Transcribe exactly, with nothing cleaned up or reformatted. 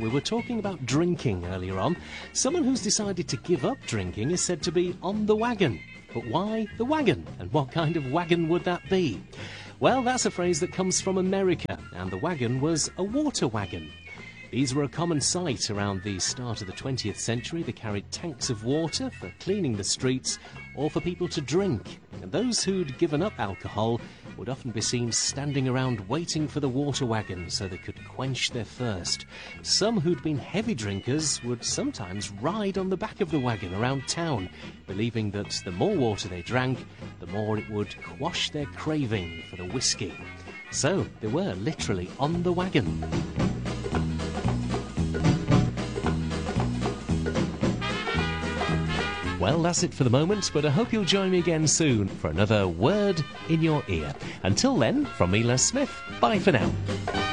we were talking about drinking earlier on. Someone who's decided to give up drinking is said to be on the wagon. But why the wagon? And what kind of wagon would that be? Well, that's a phrase that comes from America, and the wagon was a water wagon. These were a common sight around the start of the twentieth century. They carried tanks of water for cleaning the streets or for people to drink. And those who'd given up alcohol would often be seen standing around waiting for the water wagon so they could quench their thirst. Some who'd been heavy drinkers would sometimes ride on the back of the wagon around town, believing that the more water they drank, the more it would quash their craving for the whiskey. So they were literally on the wagon. Well, that's it for the moment, but I hope you'll join me again soon for another Word in Your Ear. Until then, from me, Les Smith, bye for now.